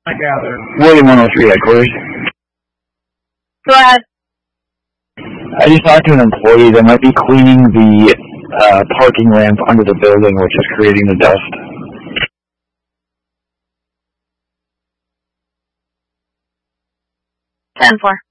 I gather. William 103 headquarters. Go ahead. I just talked to an employee that might be cleaning the parking ramp under the building, which is creating the dust. 10-4.